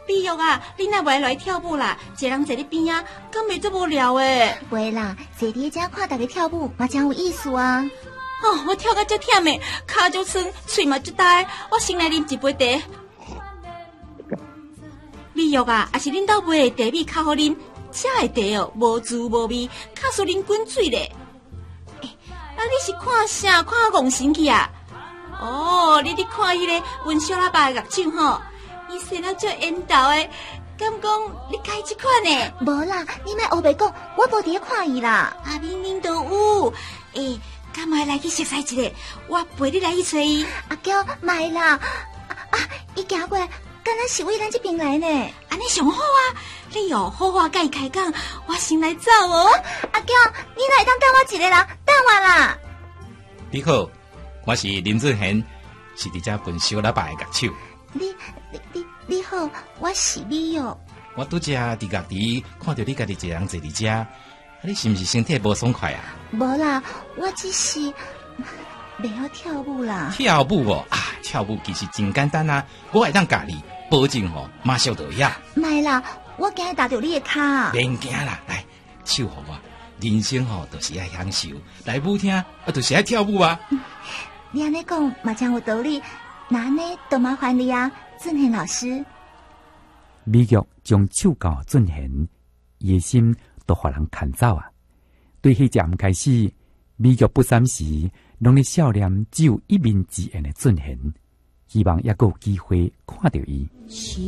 碧玉啊，你哪袂来跳舞啦？一个人坐伫边啊，敢袂足无聊诶？ 袂啦，坐伫遮看大家跳舞，嘛真有意思啊！ 哦，我跳到足忝诶，骹足酸，喙嘛足大，我先来啉一杯茶。碧玉啊，也是恁兜买的茶米较好啉，遮的茶哦，无滋无味，较输啉滚水咧。啊，你是看啥？看戆神去啊？哦，你看迄个文小喇叭的乐手吼，伊生得足缘投的，敢讲你改这款呢？ 无啦，你莫黑白讲，我无伫咧看伊啦。 啊，明明都有，敢会来去熟悉一下？我陪你来去找伊。 阿娇，莫啦，伊行过来，敢若是为咱这边来呢。 安尼上好啊！你好好甲伊开讲，我先来走哦。 阿娇，你哪会当等我一个人？等我啦。 你好，我是林志贤，是伫遮分小喇叭的乐手。 你好，我是李玉。 我拄则伫家己看到你家己一个人坐伫遮，你是毋是身体无爽快啊？ 无啦，我只是袂晓跳舞啦。 跳舞哦，跳舞其实真简单啊，我会当教你，保证马上就会晓。 莫啦，我惊打到你的骹。 免惊啦，来，手互我。人生就是爱享受，来舞厅就是爱跳舞啊。 你安尼讲嘛真有道理，那安尼就麻烦你啊，俊贤老师。 美玉将手交俊贤，伊的心都互人牵走啊。对迄阵开始，美玉不三时拢咧笑脸，只有一面之缘的俊贤，希望也有机会看到伊。